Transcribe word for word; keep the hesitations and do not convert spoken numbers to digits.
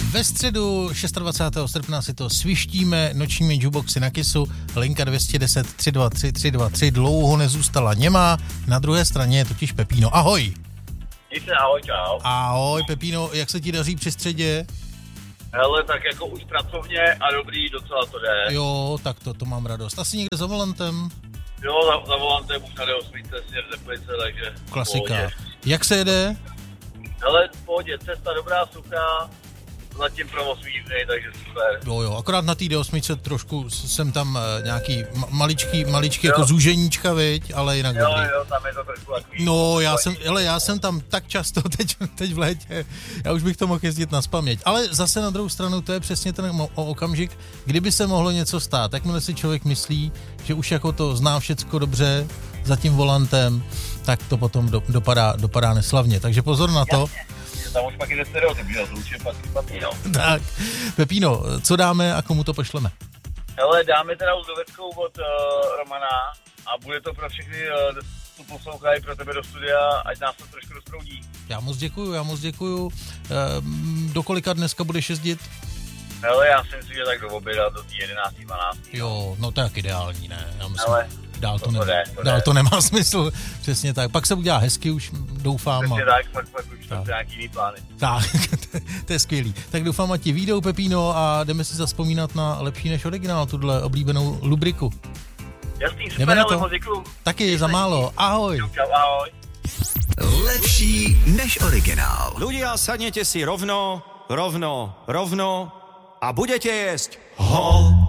Ve středu dvacátého šestého srpna si to svištíme nočními jukeboxy na Kissu. Linka dvě jedna nula tři dva tři tři dva tři dlouho nezůstala němá. Na druhé straně je totiž Pepíno. Ahoj. Díky, ahoj, čau. Ahoj, Pepíno, jak se ti daří při středě? Hele, tak jako už pracovně a dobrý, docela to jde. Jo, tak to, to mám radost. Asi někde za volantem? Jo, za, za volantem už na D osm směr Teplice, takže Klasika. Pohodě. Jak se jede? Hele, v pohodě, cesta dobrá, suchá, zatím provoz výjimný, takže super. Jo, jo, akorát na té D osm trošku jsem tam nějaký maličký, maličký jako zúženíčka, viď, ale jinak Jo, dobrý. jo, tam je to trošku takový. No, já jsem, hele, já jsem tam tak často teď, teď v létě, já už bych to mohl jezdit nazpaměť. Ale zase na druhou stranu, to je přesně ten mo- okamžik, kdyby se mohlo něco stát. Jakmile si člověk myslí, že už jako to zná všecko dobře za tím volantem, tak to potom do, dopadá, dopadá neslavně. Takže pozor na to. Jasně. Tam už pak jde stereotyp, že zlučím pak špatný, no. Tak, Pepíno, co dáme a komu to pošleme? Hele, dáme teda Uzdoveckou od uh, Romana a bude to pro všechny, uh, co poslouchají, pro tebe do studia, ať nás to trošku rozproudí. Já moc děkuju, já moc děkuju. Ehm, do kolika dneska budeš jezdit? Hele, já si myslím, že tak do oběda, do jedenáct dvanáct. Jo, no to je jak ideální, ne? Já myslím, Hele, dál to, to, ne, to, jde, to, dál jde. to nemá smysl, přesně tak. Pak se udělá hezky, už doufám. Přesně A... tak, pak, pak už to Tak. nějaký jiný plány. Tak, to je skvělý. Tak doufám, ať ti výjdou, Pepíno, a jdeme si zavzpomínat na lepší než originál, tuhle oblíbenou lubriku. Jasný, Jdeme super, na ale to. moc děkuju. Taky za málo. Ahoj. Čau, ahoj. Lepší než originál. Ľudia, sadnete si rovno, rovno, rovno a budete jesť ho